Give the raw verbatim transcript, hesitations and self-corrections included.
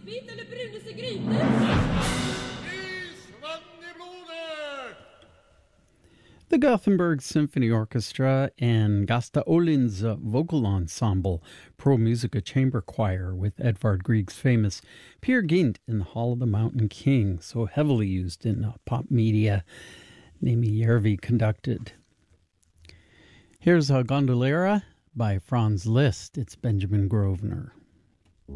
The Gothenburg Symphony Orchestra and Gasta Olin's uh, vocal ensemble, Pro Musica Chamber Choir, with Edvard Grieg's famous Peer Gynt in the Hall of the Mountain King, so heavily used in uh, pop media. Nemi Järvi conducted. Here's a Gondolera by Franz Liszt. It's Benjamin Grosvenor.